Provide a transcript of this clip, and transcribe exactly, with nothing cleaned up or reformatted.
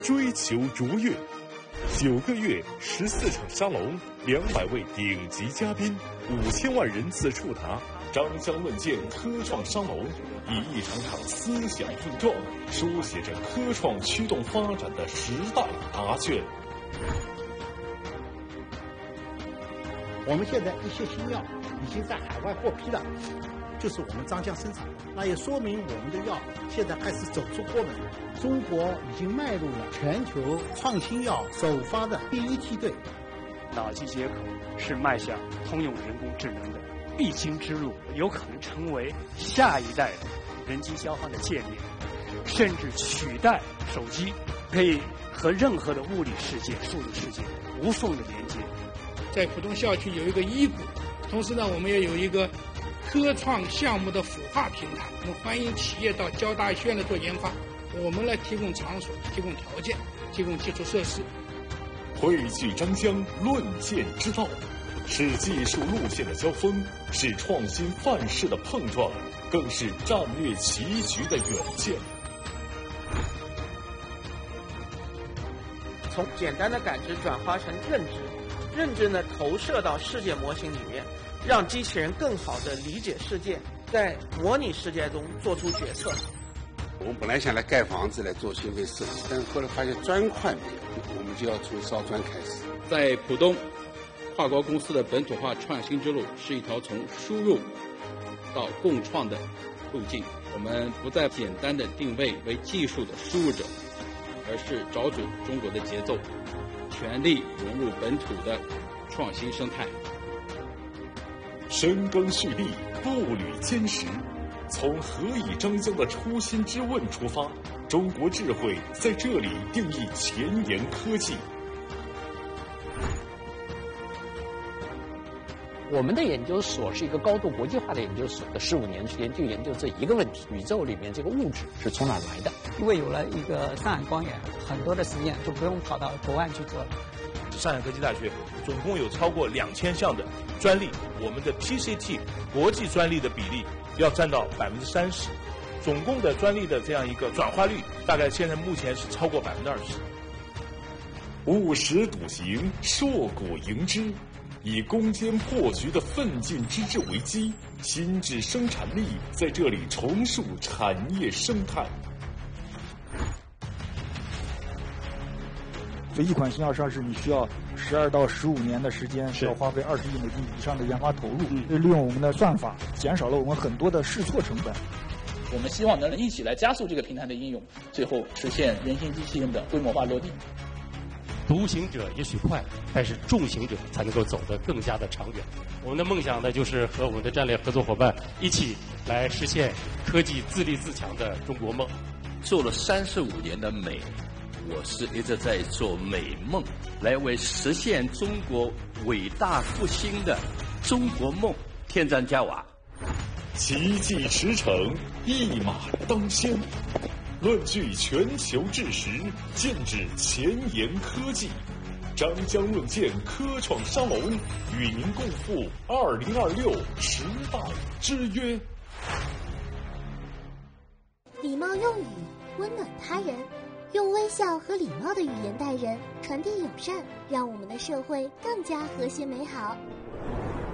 追求卓越。九个月，十四场沙龙，两百位顶级嘉宾，五千万人次触达。张江论剑科创沙龙，以一场场思想碰撞，书写着科创驱动发展的时代答卷。 我们现在一些新药已经在海外获批了，就是我们张江生产的，那也说明我们的药现在开始走出国门。中国已经迈入了全球创新药首发的第一梯队。 脑机接口是迈向通用人工智能的必经之路，有可能成为下一代人机交换的界面，甚至取代手机，可以和任何的物理世界、数理世界无缝的连接。 在浦东校区有一个医谷，同时呢，我们也有一个科创项目的孵化平台，我们欢迎企业到交大医院来做研发，我们来提供场所、提供条件、提供基础设施。 汇聚张江论剑之道，是技术路线的交锋，是创新范式的碰撞，更是战略棋局的远见。 从简单的感知转化成认知，认知呢投射到世界模型里面，让机器人更好地理解世界，在模拟世界中做出决策。 我们本来想来盖房子来做芯片设计，但是后来发现砖块没有，我们就要从烧砖开始。 在浦东，跨国公司的本土化创新之路是一条从输入到共创的路径。我们不再简单的定位为技术的输入者，而是找准中国的节奏，全力融入本土的创新生态。 深耕蓄力，步履坚实。从何以张江的初心之问出发，中国智慧在这里定义前沿科技。 我们的研究所是一个高度国际化的研究所，十五年时间就研究这一个问题：宇宙里面这个物质是从哪来的？ 因为有了一个上海光源，很多的实验就不用跑到国外去做了。 上海科技大学总共有超过两千项的专利，我们的 P C T 国际专利的比例要占到百分之三十，总共的专利的这样一个转化率，大概现在目前是超过百分之二十。 务实笃行，硕果迎之，以攻坚破局的奋进之志为基，新质生产力在这里重塑产业生态。 所以一款新药上市，你需要十二到十五年的时间，需要花费二十亿美金以上的研发投入。嗯，利用我们的算法，减少了我们很多的试错成本。 我们希望能一起来加速这个平台的应用，最后实现人形机器人的规模化落地。 独行者也许快，但是众行者才能够走得更加的长远。我们的梦想呢，就是和我们的战略合作伙伴一起来实现科技自立自强的中国梦。 做了三十五年的美，我是一直在做美梦，来为实现中国伟大复兴的中国梦添砖加瓦。 奇迹驰骋，一马当先，论据全球智识，剑指前沿科技。张江论剑科创沙龙，与您共赴二零二六时代之约。 礼貌用语，温暖他人，用微笑和礼貌的语言待人，传递友善，让我们的社会更加和谐美好。